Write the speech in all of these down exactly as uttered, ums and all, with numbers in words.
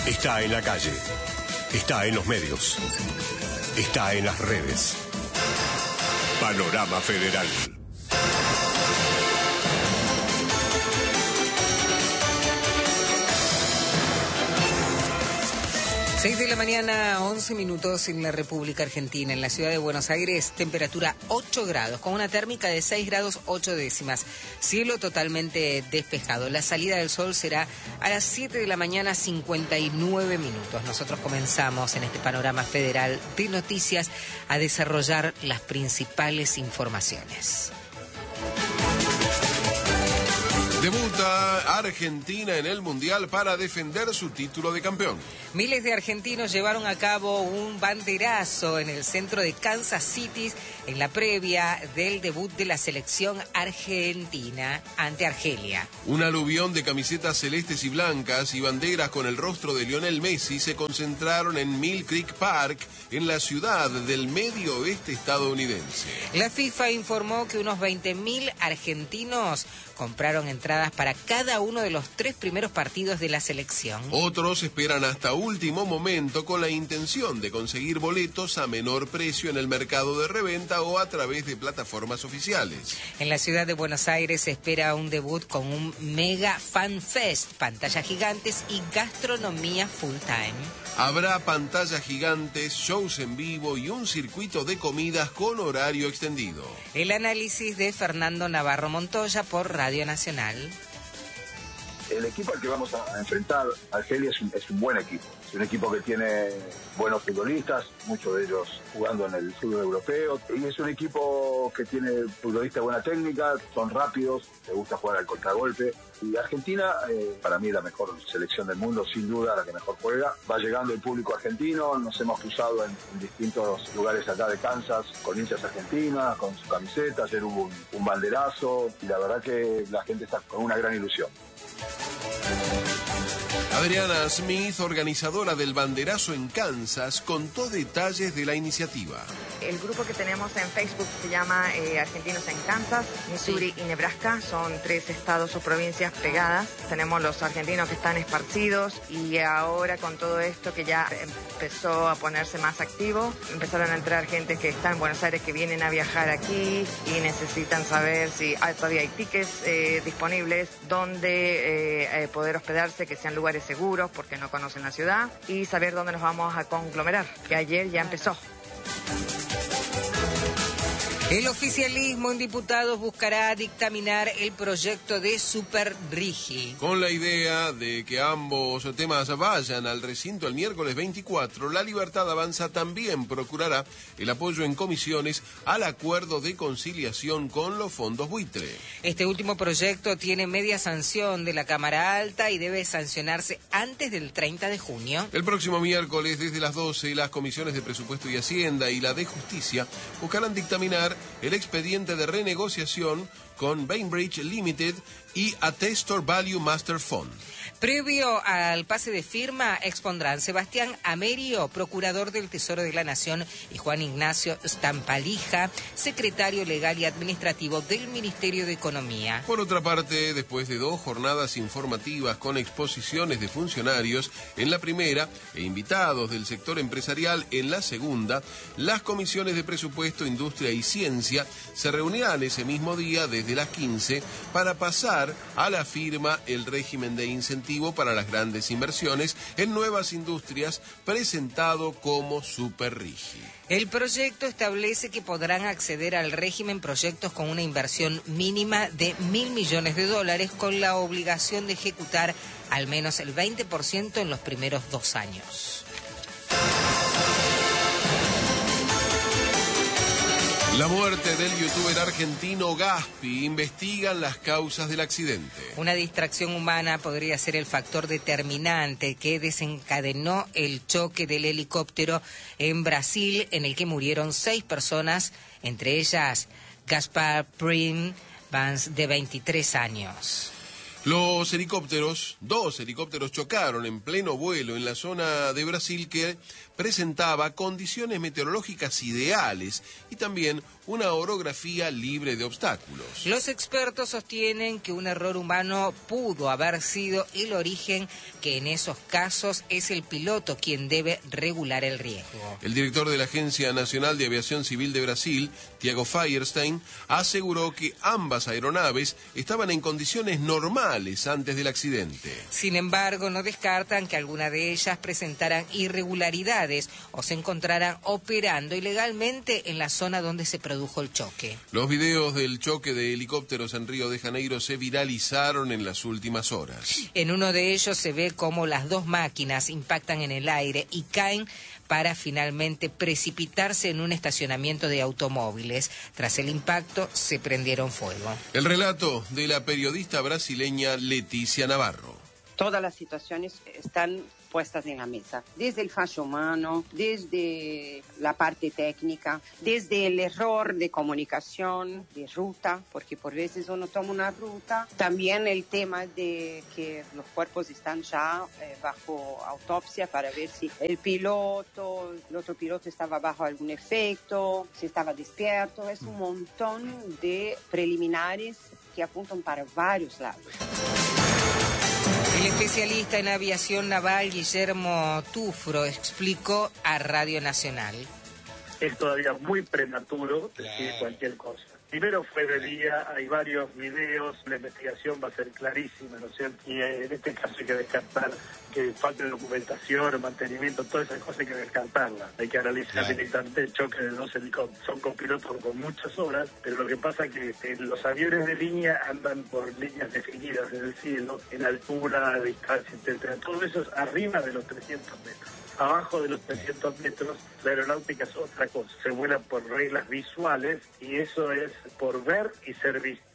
Está en la calle, está en los medios, está en las redes. Panorama Federal. seis de la mañana, once minutos en la República Argentina. En la ciudad de Buenos Aires, temperatura ocho grados, con una térmica de seis grados ocho décimas. Cielo totalmente despejado. La salida del sol será a las siete de la mañana, cincuenta y nueve minutos. Nosotros comenzamos en este panorama federal de noticias a desarrollar las principales informaciones. Debuta Argentina en el Mundial para defender su título de campeón. Miles de argentinos llevaron a cabo un banderazo en el centro de Kansas City en la previa del debut de la selección argentina ante Argelia. Un aluvión de camisetas celestes y blancas y banderas con el rostro de Lionel Messi se concentraron en Mill Creek Park, en la ciudad del medio oeste estadounidense. La FIFA informó que unos veinte mil argentinos compraron entradas para cada uno de los tres primeros partidos de la selección. Otros esperan hasta último momento con la intención de conseguir boletos a menor precio en el mercado de reventa o a través de plataformas oficiales. En la ciudad de Buenos Aires se espera un debut con un mega fan fest, pantallas gigantes y gastronomía full time. Habrá pantallas gigantes, shows en vivo y un circuito de comidas con horario extendido. El análisis de Fernando Navarro Montoya por Radio Nacional. El equipo al que vamos a enfrentar, Argelia, es un, es un buen equipo. Es un equipo que tiene buenos futbolistas, muchos de ellos jugando en el fútbol europeo. Y es un equipo que tiene futbolistas de buena técnica, son rápidos, les gusta jugar al contragolpe. Y Argentina, eh, para mí, es la mejor selección del mundo, sin duda, la que mejor juega. Va llegando el público argentino, nos hemos cruzado en, en distintos lugares acá de Kansas, con hinchas argentinas, con su camiseta. Ayer hubo un, un banderazo y la verdad que la gente está con una gran ilusión. Adriana Smith, organizadora del banderazo en Kansas, contó detalles de la iniciativa. El grupo que tenemos en Facebook se llama eh, Argentinos en Kansas, Missouri y Nebraska. Son tres estados o provincias pegadas. Tenemos los argentinos que están esparcidos y ahora con todo esto que ya empezó a ponerse más activo, empezaron a entrar gente que está en Buenos Aires, que vienen a viajar aquí y necesitan saber si hay, todavía hay tickets eh, disponibles, dónde eh, eh, poder hospedarse, que sean lugares seguros porque no conocen la ciudad, y saber dónde nos vamos a conglomerar, que ayer ya empezó. El oficialismo en diputados buscará dictaminar el proyecto de Superrigi. Con la idea de que ambos temas vayan al recinto el miércoles veinticuatro, La Libertad Avanza también procurará el apoyo en comisiones al acuerdo de conciliación con los fondos buitre. Este último proyecto tiene media sanción de la Cámara Alta y debe sancionarse antes del treinta de junio. El próximo miércoles, desde las doce, las comisiones de Presupuesto y Hacienda y la de Justicia buscarán dictaminar el expediente de renegociación con Bainbridge Limited y Attestor Value Master Fund. Previo al pase de firma, expondrán Sebastián Amerio, procurador del Tesoro de la Nación, y Juan Ignacio Stampalija, secretario legal y administrativo del Ministerio de Economía. Por otra parte, después de dos jornadas informativas con exposiciones de funcionarios en la primera e invitados del sector empresarial en la segunda, las comisiones de Presupuesto, Industria y Ciencia se reunirán ese mismo día desde las quince para pasar a la firma el régimen de incentivos para las grandes inversiones en nuevas industrias, presentado como Superrigi. El proyecto establece que podrán acceder al régimen proyectos con una inversión mínima de mil millones de dólares, con la obligación de ejecutar al menos el veinte por ciento en los primeros dos años. La muerte del youtuber argentino Gaspi. Investigan las causas del accidente. Una distracción humana podría ser el factor determinante que desencadenó el choque del helicóptero en Brasil, en el que murieron seis personas, entre ellas Gaspar Prim, de veintitrés años. Los helicópteros, dos helicópteros chocaron en pleno vuelo en la zona de Brasil que presentaba condiciones meteorológicas ideales y también una orografía libre de obstáculos. Los expertos sostienen que un error humano pudo haber sido el origen, que en esos casos es el piloto quien debe regular el riesgo. El director de la Agencia Nacional de Aviación Civil de Brasil, Thiago Feierstein, aseguró que ambas aeronaves estaban en condiciones normales antes del accidente. Sin embargo, no descartan que alguna de ellas presentaran irregularidades o se encontraran operando ilegalmente en la zona donde se produjo el choque. Los videos del choque de helicópteros en Río de Janeiro se viralizaron en las últimas horas. En uno de ellos se ve cómo las dos máquinas impactan en el aire y caen para finalmente precipitarse en un estacionamiento de automóviles. Tras el impacto, se prendieron fuego. El relato de la periodista brasileña Leticia Navarro. Todas las situaciones están puestas en la mesa, desde el fallo humano, desde la parte técnica, desde el error de comunicación, de ruta, porque por veces uno toma una ruta, también el tema de que los cuerpos están ya eh, bajo autopsia para ver si el piloto, el otro piloto estaba bajo algún efecto, si estaba despierto, es un montón de preliminares que apuntan para varios lados. El especialista en aviación naval Guillermo Tufro explicó a Radio Nacional. Es todavía muy prematuro decir cualquier cosa. Primero fue de día, hay varios videos, la investigación va a ser clarísima, ¿no es cierto? Y en este caso hay que descartar que falte documentación, mantenimiento, todas esas cosas hay que descartarlas. Hay que analizar directamente el choque de dos helicópteros. Son copilotos con muchas horas, pero lo que pasa es que eh, los aviones de línea andan por líneas definidas en el cielo, en altura, distancia, etcétera. Todo eso es arriba de los trescientos metros. Abajo de los trescientos metros, la aeronáutica es otra cosa. Se vuela por reglas visuales y eso es por ver y ser visto.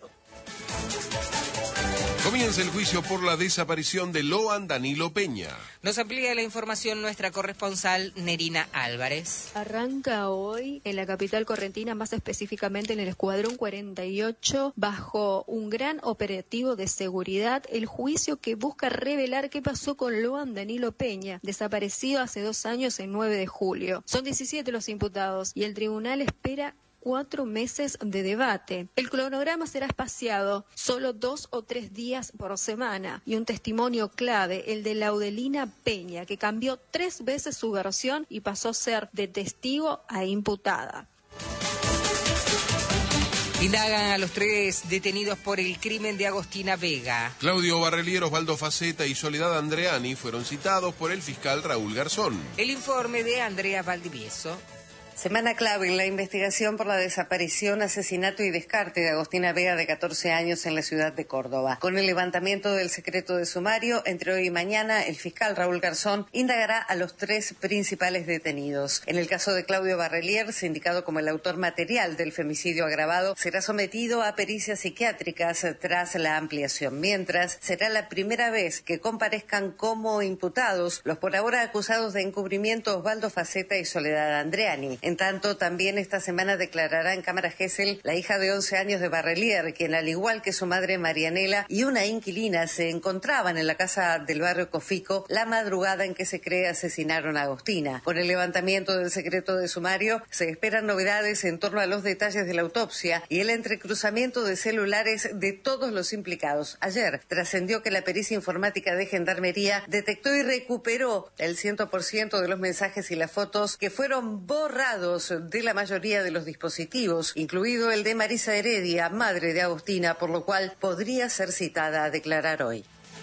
Comienza el juicio por la desaparición de Loan Danilo Peña. Nos amplía la información nuestra corresponsal Nerina Álvarez. Arranca hoy en la capital correntina, más específicamente en el Escuadrón cuarenta y ocho, bajo un gran operativo de seguridad, el juicio que busca revelar qué pasó con Loan Danilo Peña, desaparecido hace dos años el nueve de julio. Son diecisiete los imputados y el tribunal espera cuatro meses de debate. El cronograma será espaciado solo dos o tres días por semana y un testimonio clave, el de Laudelina Peña, que cambió tres veces su versión y pasó a ser de testigo a imputada. Indagan a los tres detenidos por el crimen de Agostina Vega. Claudio Barrelier, Osvaldo Faceta y Soledad Andreani fueron citados por el fiscal Raúl Garzón. El informe de Andrea Valdivieso. Semana clave en la investigación por la desaparición, asesinato y descarte de Agostina Vega, de catorce años, en la ciudad de Córdoba. Con el levantamiento del secreto de sumario, entre hoy y mañana, el fiscal Raúl Garzón indagará a los tres principales detenidos. En el caso de Claudio Barrelier, indicado como el autor material del femicidio agravado, será sometido a pericias psiquiátricas tras la ampliación. Mientras, será la primera vez que comparezcan como imputados los por ahora acusados de encubrimiento Osvaldo Faceta y Soledad Andreani. En tanto, también esta semana declarará en cámara Gesell la hija de once años de Barrelier, quien, al igual que su madre Marianela y una inquilina, se encontraban en la casa del barrio Cofico la madrugada en que se cree asesinaron a Agostina. Con el levantamiento del secreto de sumario, se esperan novedades en torno a los detalles de la autopsia y el entrecruzamiento de celulares de todos los implicados. Ayer trascendió que la pericia informática de Gendarmería detectó y recuperó el cien por ciento de los mensajes y las fotos que fueron borrados de la mayoría de los dispositivos, incluido el de Marisa Heredia, madre de Agostina, por lo cual podría ser citada a declarar hoy.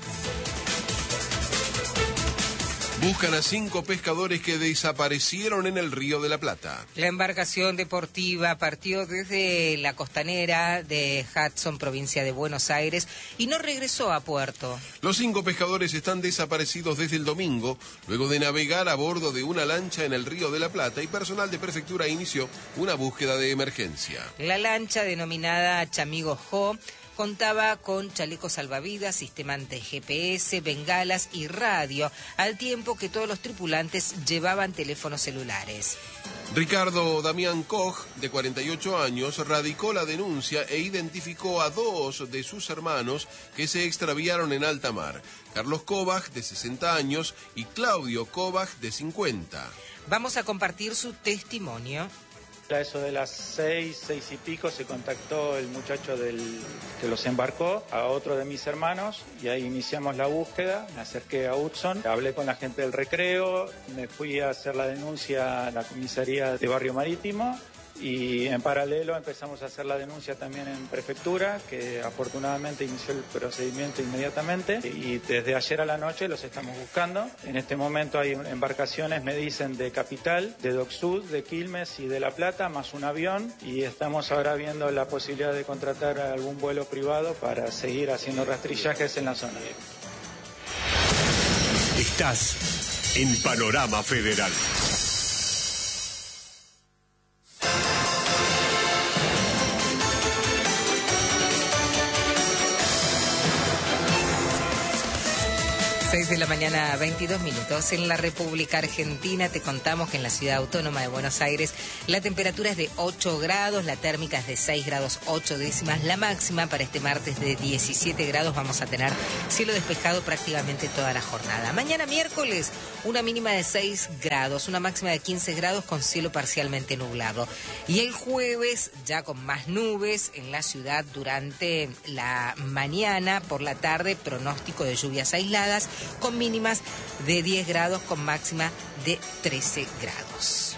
Buscan a cinco pescadores que desaparecieron en el Río de la Plata. La embarcación deportiva partió desde la costanera de Hudson, provincia de Buenos Aires, y no regresó a puerto. Los cinco pescadores están desaparecidos desde el domingo, luego de navegar a bordo de una lancha en el Río de la Plata, y personal de prefectura inició una búsqueda de emergencia. La lancha, denominada Chamigo Jo, contaba con chalecos salvavidas, sistema anti-G P S, bengalas y radio, al tiempo que todos los tripulantes llevaban teléfonos celulares. Ricardo Damián Koch, de cuarenta y ocho años, radicó la denuncia e identificó a dos de sus hermanos que se extraviaron en alta mar. Carlos Kovac, de sesenta años, y Claudio Kovac, de cincuenta. Vamos a compartir su testimonio. A eso de las seis, seis y pico se contactó el muchacho del, que los embarcó a otro de mis hermanos y ahí iniciamos la búsqueda. Me acerqué a Hudson, hablé con la gente del recreo, me fui a hacer la denuncia a la comisaría de Barrio Marítimo y en paralelo empezamos a hacer la denuncia también en prefectura, que afortunadamente inició el procedimiento inmediatamente y desde ayer a la noche los estamos buscando. En este momento hay embarcaciones, me dicen, de Capital, de Dock Sud, de Quilmes y de La Plata, más un avión, y estamos ahora viendo la posibilidad de contratar algún vuelo privado para seguir haciendo rastrillajes en la zona. Estás en Panorama Federal. seis de la mañana, veintidós minutos. En la República Argentina te contamos que en la ciudad autónoma de Buenos Aires la temperatura es de ocho grados, la térmica es de seis grados ocho décimas, la máxima para este martes de diecisiete grados. Vamos a tener cielo despejado prácticamente toda la jornada. Mañana miércoles, una mínima de seis grados, una máxima de quince grados con cielo parcialmente nublado. Y el jueves, ya con más nubes en la ciudad durante la mañana, por la tarde, pronóstico de lluvias aisladas, con mínimas de diez grados con máxima de trece grados.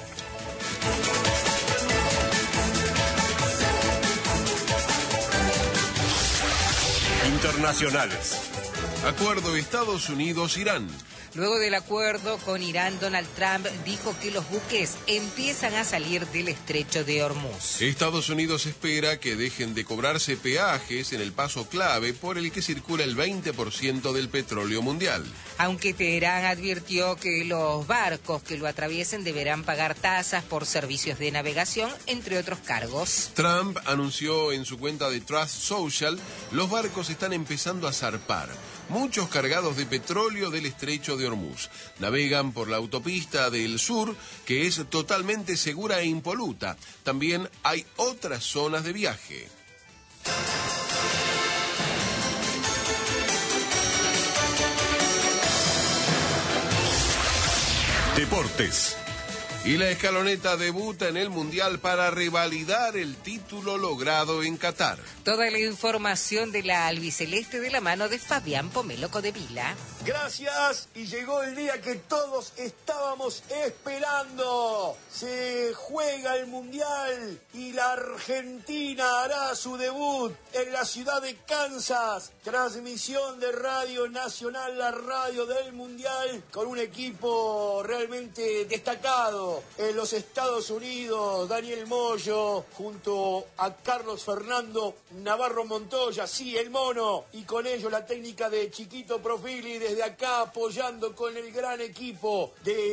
Internacionales. Acuerdo Estados Unidos-Irán. Luego del acuerdo con Irán, Donald Trump dijo que los buques empiezan a salir del estrecho de Hormuz. Estados Unidos espera que dejen de cobrarse peajes en el paso clave por el que circula el veinte por ciento del petróleo mundial. Aunque Teherán advirtió que los barcos que lo atraviesen deberán pagar tasas por servicios de navegación, entre otros cargos. Trump anunció en su cuenta de Truth Social, los barcos están empezando a zarpar. Muchos cargados de petróleo del estrecho de Hormuz. Navegan por la autopista del sur, que es totalmente segura e impoluta. También hay otras zonas de viaje. Deportes. Y la escaloneta debuta en el Mundial para revalidar el título logrado en Qatar. Toda la información de la albiceleste de la mano de Fabián Pomelo Codevila. Gracias, y llegó el día que todos estábamos esperando. Se juega el Mundial y la Argentina hará su debut en la ciudad de Kansas. Transmisión de Radio Nacional, la radio del Mundial, con un equipo realmente destacado. En los Estados Unidos, Daniel Moyo, junto a Carlos Fernando Navarro Montoya, sí, el mono, y con ello la técnica de Chiquito Profili, desde acá apoyando con el gran equipo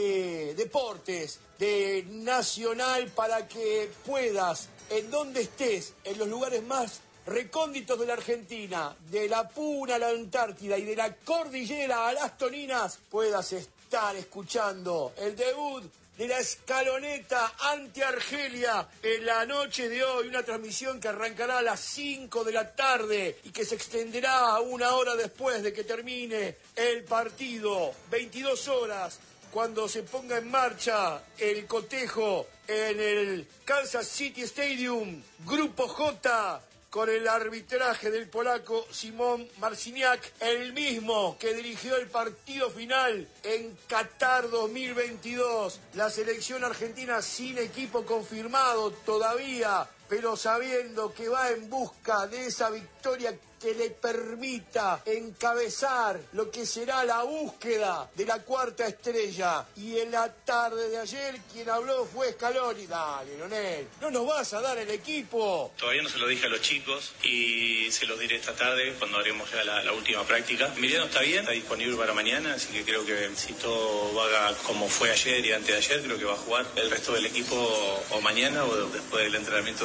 de deportes de Nacional para que puedas, en donde estés, en los lugares más recónditos de la Argentina, de la Puna a la Antártida y de la Cordillera a las Toninas, puedas estar escuchando el debut de la escaloneta ante Argelia en la noche de hoy, una transmisión que arrancará a las cinco de la tarde y que se extenderá una hora después de que termine el partido, veintidós horas, cuando se ponga en marcha el cotejo en el Kansas City Stadium, Grupo J, con el arbitraje del polaco Simón Marciniak, el mismo que dirigió el partido final en Qatar dos mil veintidós. La selección argentina sin equipo confirmado todavía, pero sabiendo que va en busca de esa victoria que le permita encabezar lo que será la búsqueda de la cuarta estrella. Y en la tarde de ayer quien habló fue Scaloni. Dale, Leonel, ¿no nos vas a dar el equipo? Todavía no se lo dije a los chicos y se los diré esta tarde cuando haremos ya la, la última práctica. Emiliano está bien, está disponible para mañana, así que creo que si todo va como fue ayer y antes de ayer, creo que va a jugar el resto del equipo o mañana o después del entrenamiento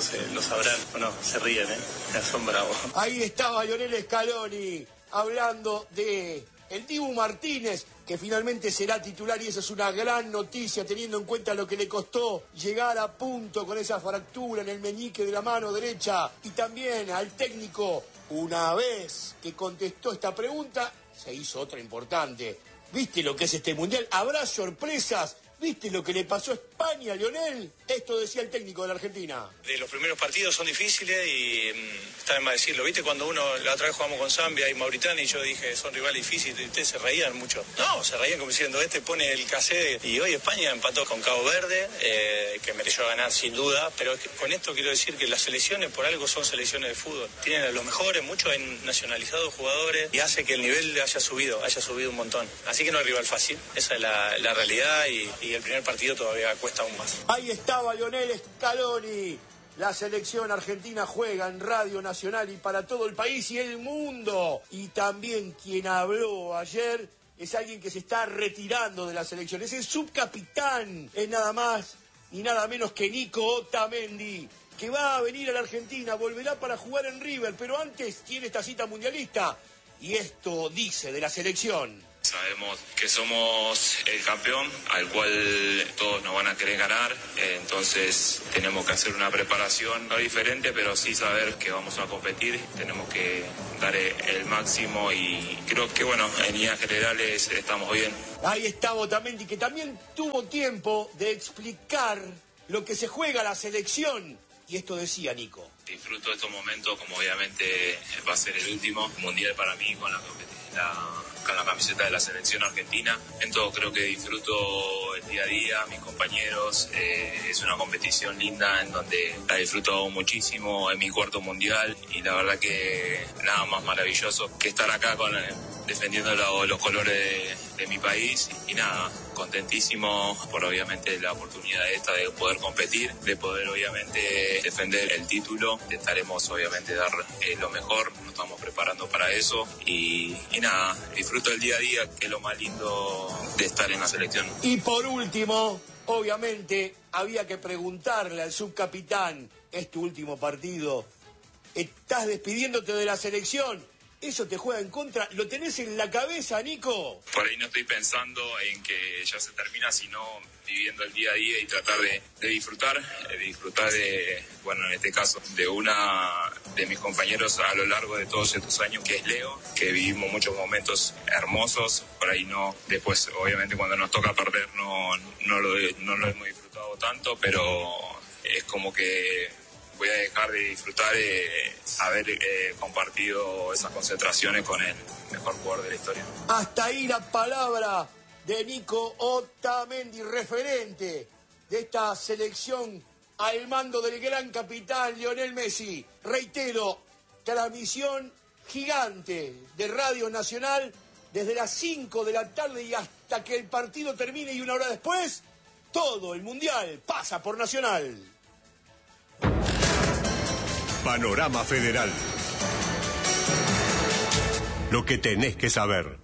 eh, lo sabrán. Bueno, se ríen, ¿eh? Son bravos. Ahí estaba Lionel Scaloni hablando de el Dibu Martínez, que finalmente será titular, y esa es una gran noticia teniendo en cuenta lo que le costó llegar a punto con esa fractura en el meñique de la mano derecha. Y también al técnico, una vez que contestó esta pregunta, se hizo otra importante. ¿Viste lo que es este mundial? ¿Habrá sorpresas? ¿Viste lo que le pasó a España, Lionel? Esto decía el técnico de la Argentina. De los primeros partidos son difíciles y mmm, está de más decirlo. ¿Viste cuando uno, la otra vez jugamos con Zambia y Mauritania y yo dije, son rivales difíciles, y ustedes se reían mucho? No, se reían como diciendo, este pone el cassette. Y hoy España empató con Cabo Verde, eh, que mereció ganar sin duda, pero con esto quiero decir que las selecciones por algo son selecciones de fútbol. Tienen a los mejores, muchos han nacionalizado jugadores y hace que el nivel haya subido, haya subido un montón. Así que no hay rival fácil, esa es la, la realidad y, y el primer partido todavía cuesta aún más. Ahí estaba Lionel Scaloni. La selección argentina juega en Radio Nacional y para todo el país y el mundo. Y también quien habló ayer es alguien que se está retirando de la selección. Es el subcapitán, es nada más ni nada menos que Nico Otamendi, que va a venir a la Argentina, volverá para jugar en River, pero antes tiene esta cita mundialista. Y esto dice de la selección. Sabemos que somos el campeón al cual todos nos van a querer ganar, entonces tenemos que hacer una preparación no diferente, pero sí saber que vamos a competir, tenemos que dar el máximo y creo que bueno, en líneas generales estamos bien. Ahí está Otamendi, que también tuvo tiempo de explicar lo que se juega la selección, y esto decía Nico. Disfruto de estos momentos, como obviamente va a ser el último mundial para mí con la competición. La, con la camiseta de la selección argentina. En todo creo que disfruto el día a día, mis compañeros, eh, es una competición linda en donde la disfruto muchísimo, es mi cuarto mundial y la verdad que nada más maravilloso que estar acá con, eh, defendiendo lo, los colores de, de mi país y nada, contentísimo por obviamente la oportunidad esta de poder competir, de poder obviamente defender el título, estaremos obviamente dar eh, lo mejor, nos estamos preparando para eso y, y nada, disfruto el día a día, que es lo más lindo de estar en la selección. Y por último, obviamente había que preguntarle al subcapitán, es tu último partido, estás despidiéndote de la selección, ¿eso te juega en contra? ¿Lo tenés en la cabeza, Nico? Por ahí no estoy pensando en que ya se termina, sino viviendo el día a día y tratar de, de disfrutar, de disfrutar de, bueno, en este caso, de una de mis compañeros a lo largo de todos estos años, que es Leo, que vivimos muchos momentos hermosos, por ahí no, después obviamente cuando nos toca perder no, no, lo, no lo hemos disfrutado tanto, pero es como que voy a dejar de disfrutar de haber eh, compartido esas concentraciones con el mejor jugador de la historia. Hasta ahí la palabra de Nico Otamendi, referente de esta selección al mando del gran capitán Lionel Messi. Reitero, transmisión gigante de Radio Nacional desde las cinco de la tarde y hasta que el partido termine, y una hora después, todo el Mundial pasa por Nacional. Panorama Federal. Lo que tenés que saber.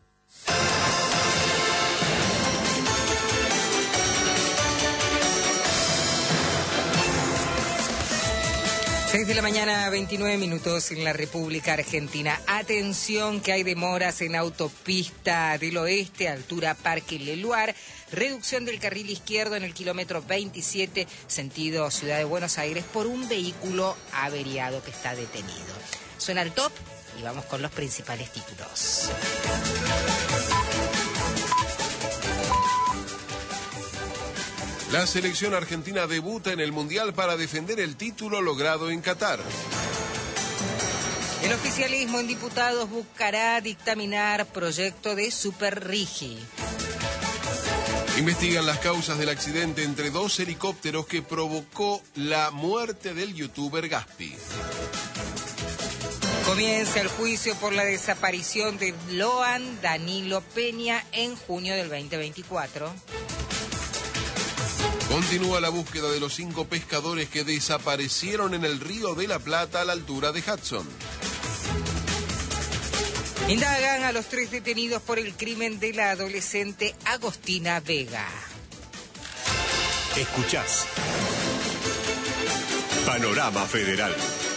seis de la mañana, veintinueve minutos en la República Argentina. Atención que hay demoras en autopista del oeste, altura Parque Leluar. Reducción del carril izquierdo en el kilómetro veintisiete, sentido Ciudad de Buenos Aires, por un vehículo averiado que está detenido. Suena el top y vamos con los principales títulos. La selección argentina debuta en el Mundial para defender el título logrado en Qatar. El oficialismo en diputados buscará dictaminar proyecto de Superrigi. Investigan las causas del accidente entre dos helicópteros que provocó la muerte del youtuber Gaspi. Comienza el juicio por la desaparición de Loan Danilo Peña en junio del veinte veinticuatro. Continúa la búsqueda de los cinco pescadores que desaparecieron en el Río de la Plata a la altura de Hudson. Indagan a los tres detenidos por el crimen de la adolescente Agostina Vega. Escuchás Panorama Federal.